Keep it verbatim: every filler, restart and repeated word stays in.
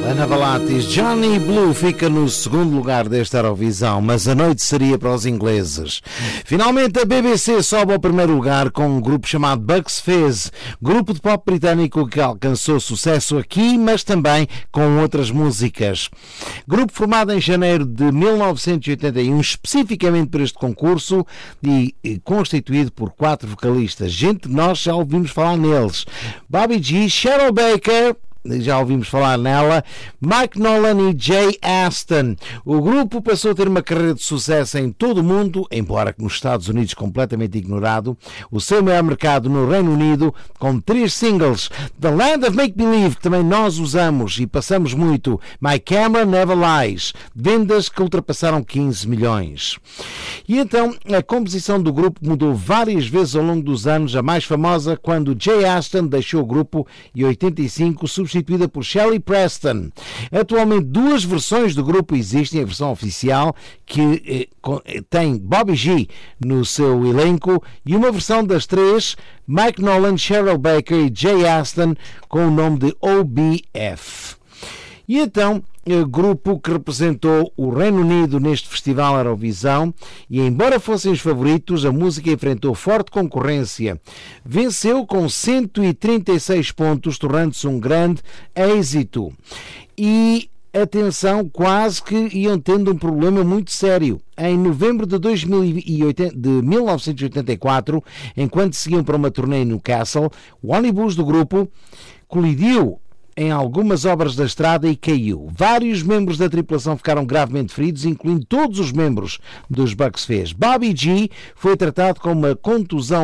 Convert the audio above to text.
Ana Valatis, Johnny Blue fica no segundo lugar desta Eurovisão, mas a noite seria para os ingleses. Finalmente a B B C sobe ao primeiro lugar com um grupo chamado Bucks Fizz, grupo de pop britânico que alcançou sucesso aqui, mas também com outras músicas. Grupo formado em janeiro de mil novecentos e oitenta e um, especificamente para este concurso, e constituído por quatro vocalistas. Gente, nós já ouvimos falar neles. Bobby G, Cheryl Baker, já ouvimos falar nela, Mike Nolan e Jay Aston. O grupo passou a ter uma carreira de sucesso em todo o mundo, embora que nos Estados Unidos completamente ignorado. O seu maior mercado no Reino Unido, com três singles: The Land of Make Believe, que também nós usamos e passamos muito, My Camera Never Lies, vendas que ultrapassaram quinze milhões. E então a composição do grupo mudou várias vezes ao longo dos anos, a mais famosa quando Jay Aston deixou o grupo em oitenta e cinco, substituída por Shelley Preston. Atualmente duas versões do grupo existem, a versão oficial que eh, tem Bobby G no seu elenco e uma versão das três, Mike Nolan, Cheryl Baker e Jay Aston, com o nome de O B F. E então, o grupo que representou o Reino Unido neste Festival Eurovisão, e embora fossem os favoritos, a música enfrentou forte concorrência. Venceu com cento e trinta e seis pontos, tornando-se um grande êxito. E atenção, quase que iam tendo um problema muito sério. Em novembro de, dois mil e oito, de mil novecentos e oitenta e quatro, enquanto seguiam para uma turnê em Newcastle, o ônibus do grupo colidiu em algumas obras da estrada e caiu. Vários membros da tripulação ficaram gravemente feridos, incluindo todos os membros dos Bucks Fizz. Bobby G foi tratado com uma contusão